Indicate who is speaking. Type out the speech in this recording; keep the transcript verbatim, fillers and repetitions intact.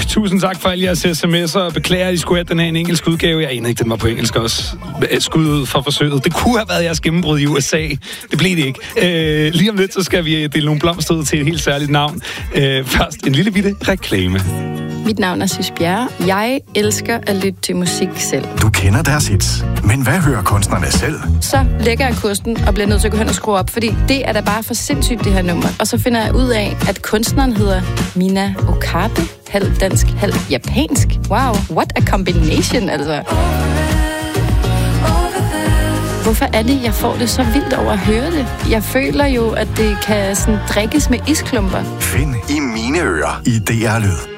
Speaker 1: Tusind tak for alle jeres sms'er, og beklager, at I skulle have den her en engelsk udgave. Jeg aner ikke, den var på engelsk også. Skud ud fra forsøget. Det kunne have været jeres gennembrud i U S A. Det blev det ikke. Øh, lige om lidt, så skal vi dele nogle blomster ud til et helt særligt navn. Øh, først en lille bitte reklame.
Speaker 2: Mit navn er Sys Bjerre. Jeg elsker at lytte til musik selv.
Speaker 3: Du kender deres hits, men hvad hører kunstnerne selv?
Speaker 2: Så lægger jeg kursen og bliver nødt til at gå hen og skrue op, fordi det er da bare for sindssygt, det her nummer. Og så finder jeg ud af, at kunstneren hedder Mina Okabe. Halv dansk, halv japansk. Wow, what a combination, altså. Hvorfor er det, jeg får det så vildt over at høre det? Jeg føler jo, at det kan sådan drikkes med isklumper.
Speaker 3: Find i mine ører i D R Lyd.